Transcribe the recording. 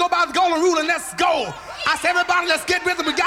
go by the golden rule and let's go. I said, everybody, let's get rhythm. We got